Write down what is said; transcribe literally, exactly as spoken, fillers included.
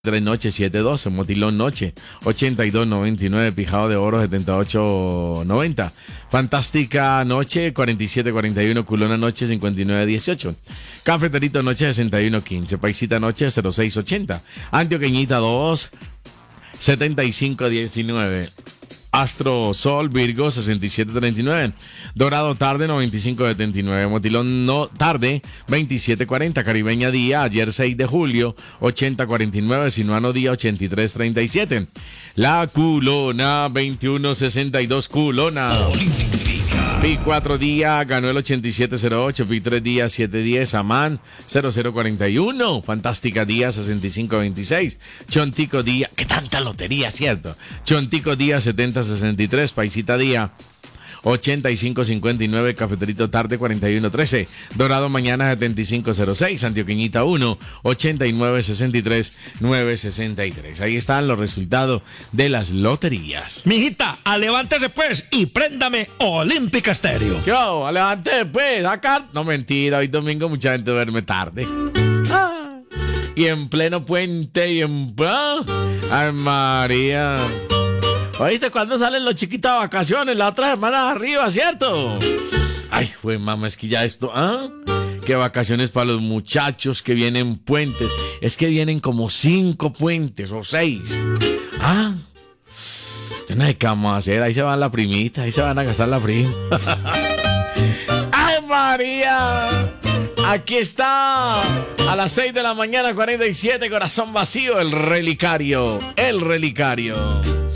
Tres noches, siete doce, Motilón Noche, ochenta y dos noventa y nueve, Pijado de Oro, setenta y ocho noventa, Fantástica Noche, cuarenta y siete cuarenta y uno, Culona Noche, cincuenta y nueve dieciocho, Cafeterito Noche, sesenta y uno quince, Paisita Noche, cero seis ochenta, Antioqueñita dos, setenta y cinco diecinueve, Astro Sol Virgo sesenta y siete treinta y nueve, Dorado Tarde noventa y cinco setenta y nueve, Motilón no Tarde veintisiete cuarenta, Caribeña Día ayer seis de julio ochenta cuarenta y nueve, Sinuano Día ochenta y tres treinta y siete, La Culona veintiuno sesenta y dos, Culona. Pi cuatro Día ganó el ochenta y siete cero ocho, Pi tres Día siete diez, Amán cero cero cuarenta y uno, Fantástica Día sesenta y cinco veintiséis, Chontico Día, qué tanta lotería, ¿cierto? Chontico Día setenta sesenta y tres, Paisita Día ochenta y cinco cincuenta y nueve, Cafeterito Tarde cuarenta y uno trece, Dorado Mañana setenta y cinco cero seis, Antioqueñita uno, ochenta y nueve sesenta y tres, novecientos sesenta y tres. Ahí están los resultados de las loterías. Mijita, levántese pues y préndame Olímpica Estéreo. Yo, levante pues, acá. No, mentira, hoy domingo mucha gente duerme tarde. Ah, y en pleno puente y en... ¡Ah! ¡Ay, María! ¿Oíste cuándo salen los chiquitos a vacaciones? La otra semana arriba, ¿cierto? Ay, güey, mamá, es que ya esto... ¿Ah? Que vacaciones para los muchachos, que vienen puentes. Es que vienen como cinco puentes o seis. ¿Ah? Yo no sé qué vamos a hacer. Ahí se van la primita, ahí se van a gastar la prima. ¡Ay, María! Aquí está, a las seis de la mañana, cuarenta y siete, Corazón Vacío, el relicario, el relicario.